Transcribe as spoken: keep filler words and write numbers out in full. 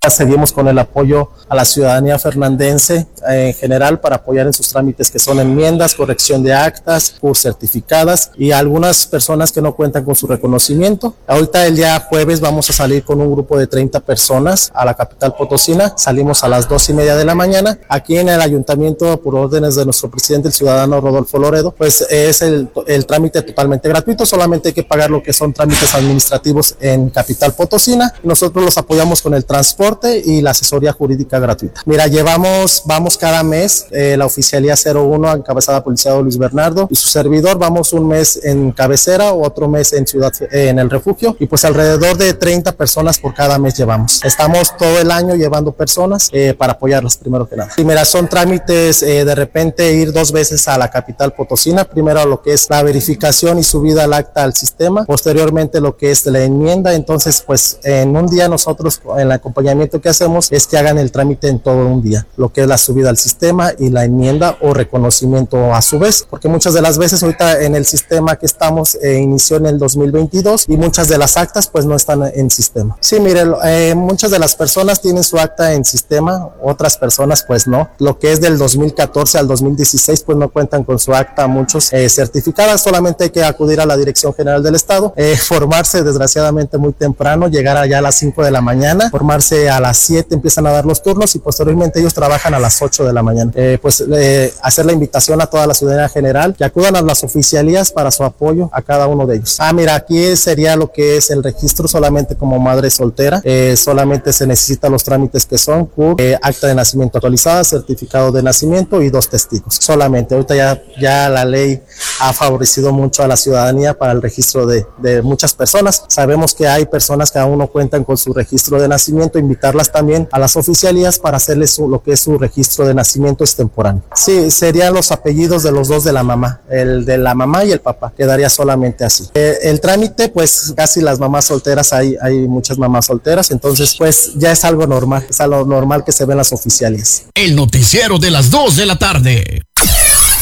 Seguimos con el apoyo a la ciudadanía fernandense eh, en general para apoyar en sus trámites que son enmiendas, corrección de actas, por certificadas y algunas personas que no cuentan con su reconocimiento. Ahorita el día jueves vamos a salir con un grupo de treinta personas a la capital potosina. Salimos a las dos y media de la mañana. Aquí en el ayuntamiento, por órdenes de nuestro presidente, el ciudadano Rodolfo Loredo, pues es el, el trámite totalmente gratuito. Solamente hay que pagar lo que son trámites administrativos en capital potosina. Nosotros los apoyamos con el transporte y la asesoría jurídica gratuita. Mira, llevamos, vamos cada mes, eh, la oficialía cero uno encabezada por el licenciado Luis Bernardo y su servidor, vamos un mes en cabecera, otro mes en ciudad, eh, en el refugio, y pues alrededor de treinta personas por cada mes llevamos. Estamos todo el año llevando personas eh, para apoyarlas primero que nada. Y mira, son trámites eh, de repente ir dos veces a la capital potosina, primero lo que es la verificación y subida al acta al sistema, posteriormente lo que es la enmienda. Entonces pues en un día nosotros en el acompañamiento que hacemos es que hagan el trámite en todo un día, lo que es la subida al sistema y la enmienda o reconocimiento a su vez, porque muchas de las veces ahorita en el sistema que estamos eh, inició en el dos mil veintidós y muchas de las actas pues no están en sistema. Sí, mire, eh, muchas de las personas tienen su acta en sistema, otras personas pues no. Lo que es del dos mil catorce al dos mil dieciséis pues no cuentan con su acta, muchos eh, certificadas. Solamente hay que acudir a la Dirección General del Estado, eh, formarse desgraciadamente muy temprano, llegar allá a las cinco de la mañana, formarse a las siete, empiezan a dar los turnos y posteriormente ellos trabajan a las ocho de la mañana. Eh, pues eh, hacer la invitación a toda la ciudadanía general que acudan a las oficialías para su apoyo a cada uno de ellos. Ah, mira, aquí sería lo que es el registro solamente como madre soltera. Eh, solamente se necesitan los trámites que son C U R, eh, acta de nacimiento actualizada, certificado de nacimiento y dos testigos. Solamente, ahorita ya, ya la ley ha favorecido mucho a la ciudadanía para el registro de, de muchas personas. Sabemos que hay personas que aún no cuentan con su registro de nacimiento, invitarlas también a las oficialías para hacerles su, lo que es su registro de nacimiento extemporáneo. Sí, serían los apellidos de los dos de la mamá, el de la mamá y el papá, quedaría solamente así. Eh, el trámite, pues casi las mamás solteras, hay, hay muchas mamás solteras, entonces pues ya es algo normal, es algo normal que se ve en las oficialías. El noticiero de las dos de la tarde.